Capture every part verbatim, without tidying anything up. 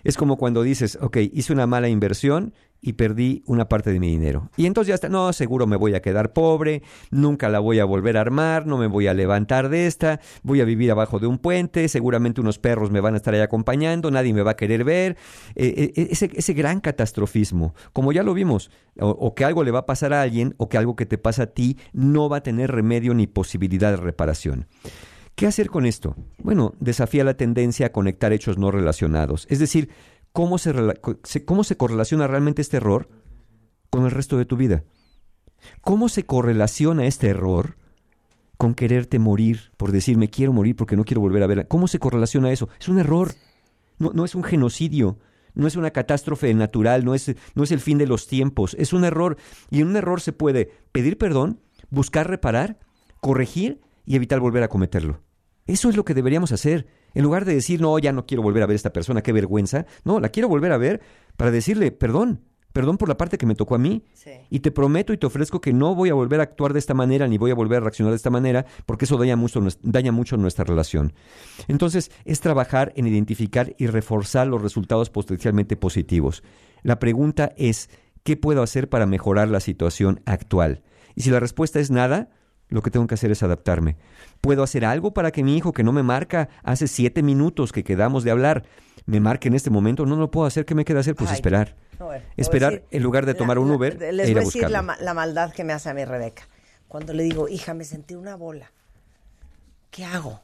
Es como cuando dices, ok, hice una mala inversión y perdí una parte de mi dinero. Y entonces ya está, no, seguro me voy a quedar pobre, nunca la voy a volver a armar, no me voy a levantar de esta, voy a vivir abajo de un puente, seguramente unos perros me van a estar ahí acompañando, nadie me va a querer ver. Eh, eh, ese, ese gran catastrofismo, como ya lo vimos, o, o que algo le va a pasar a alguien, o que algo que te pasa a ti no va a tener remedio ni posibilidad de reparación. ¿Qué hacer con esto? Bueno, desafía la tendencia a conectar hechos no relacionados. Es decir, ¿cómo se, cómo se correlaciona realmente este error con el resto de tu vida? ¿Cómo se correlaciona este error con quererte morir, por decir, me quiero morir porque no quiero volver a verla? ¿Cómo se correlaciona eso? Es un error, no, no es un genocidio, no es una catástrofe natural, no es, no es el fin de los tiempos, es un error. Y en un error se puede pedir perdón, buscar reparar, corregir y evitar volver a cometerlo. Eso es lo que deberíamos hacer. En lugar de decir, no, ya no quiero volver a ver a esta persona, qué vergüenza. No, la quiero volver a ver para decirle, perdón, perdón por la parte que me tocó a mí. Sí. Y te prometo y te ofrezco que no voy a volver a actuar de esta manera, ni voy a volver a reaccionar de esta manera, porque eso daña mucho, daña mucho nuestra relación. Entonces, es trabajar en identificar y reforzar los resultados potencialmente positivos. La pregunta es, ¿qué puedo hacer para mejorar la situación actual? Y si la respuesta es nada, lo que tengo que hacer es adaptarme. ¿Puedo hacer algo para que mi hijo, que no me marca hace siete minutos que quedamos de hablar, me marque en este momento? No lo puedo hacer. ¿Qué me queda hacer? Pues Ay, esperar. No, bueno, esperar decir, en lugar de tomar la, un Uber la, les e ir voy a a decir buscarlo. la, la maldad que me hace a mí Rebeca. Cuando le digo, hija, me sentí una bola. ¿Qué hago?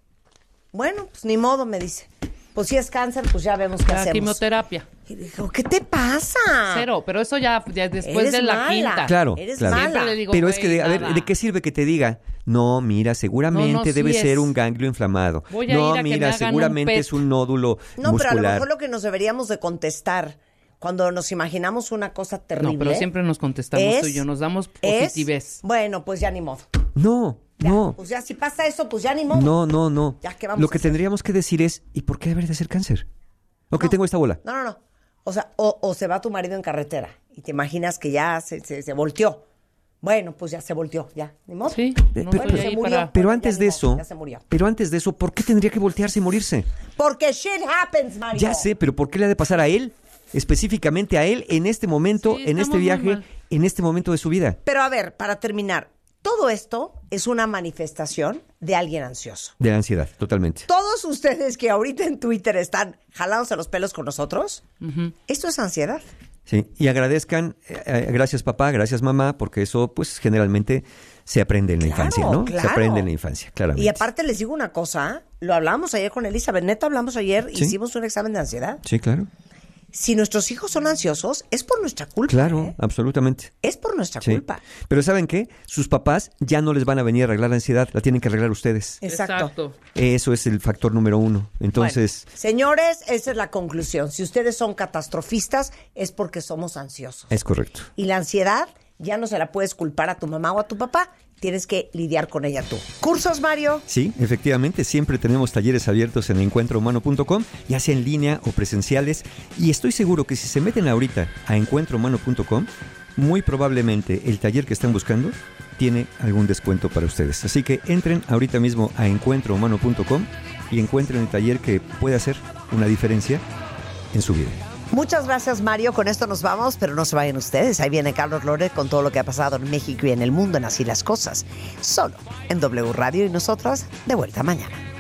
Bueno, pues ni modo, me dice. Pues si es cáncer, pues ya vemos qué la hacemos. Quimioterapia. Y dijo, ¿qué te pasa? Cero, pero eso ya, ya después Eres de la mala. quinta. Claro, Eres claro. mala. Le digo, pero es que, de, a nada. ver, ¿de qué sirve que te diga? No, mira, seguramente no, no, debe sí ser es. un ganglio inflamado. Voy a no, ir a que mira, me hagan seguramente un es un nódulo No, muscular. pero a lo mejor lo que nos deberíamos de contestar cuando nos imaginamos una cosa terrible. No, pero siempre nos contestamos es, tú y yo, nos damos positivez. Es, bueno, pues ya ni modo. No, ya, no. Pues ya si pasa eso, pues ya ni modo. No, no, no. Ya, ¿qué vamos lo a que hacer? tendríamos que decir es, ¿y por qué debería de ser cáncer? ¿O que no, tengo esta bola? No, no, no. O sea, o, o se va tu marido en carretera y te imaginas que ya se, se, se volteó. Bueno, pues ya se volteó, ya, ni modo. Sí, Eh, no pero, estoy se ahí murió. para- pero Bueno, antes ya de ni eso, modo, ya se murió. pero antes de eso, ¿por qué tendría que voltearse y morirse? Porque shit happens, Mario. Ya sé, pero ¿por qué le ha de pasar a él? Específicamente a él, en este momento, Sí, en este estamos muy viaje, mal. en este momento de su vida. Pero a ver, para terminar, todo esto es una manifestación de alguien ansioso. De la ansiedad, totalmente. Todos ustedes que ahorita en Twitter están jalándose los pelos con nosotros, Ujú. esto es ansiedad. Sí, y agradezcan, eh, eh, gracias papá, gracias mamá, porque eso pues generalmente se aprende en la Claro, infancia, ¿no? claro. Se aprende en la infancia, claramente. Y aparte les digo una cosa, lo hablamos ayer con Elizabeth, neta hablamos ayer, Sí. hicimos un examen de ansiedad. Sí, claro. Si nuestros hijos son ansiosos, es por nuestra culpa. Claro, ¿eh? absolutamente. Es por nuestra Sí. culpa. Pero ¿saben qué? Sus papás ya no les van a venir a arreglar la ansiedad, la tienen que arreglar ustedes. Exacto. Eso es el factor número uno. Entonces, Bueno, señores, esa es la conclusión. Si ustedes son catastrofistas, es porque somos ansiosos. es correcto. Y la ansiedad ya no se la puedes culpar a tu mamá o a tu papá. Tienes que lidiar con ella tú. ¿Cursos, Mario? Sí, efectivamente, siempre tenemos talleres abiertos en encuentro humano punto com, ya sea en línea o presenciales, y estoy seguro que si se meten ahorita a encuentro humano punto com, muy probablemente el taller que están buscando tiene algún descuento para ustedes. Así que entren ahorita mismo a encuentro humano punto com y encuentren el taller que puede hacer una diferencia en su vida. Muchas gracias, Mario. Con esto nos vamos, pero no se vayan ustedes. Ahí viene Carlos Loret con todo lo que ha pasado en México y en el mundo en Así las Cosas. Solo en W Radio y nosotros de vuelta mañana.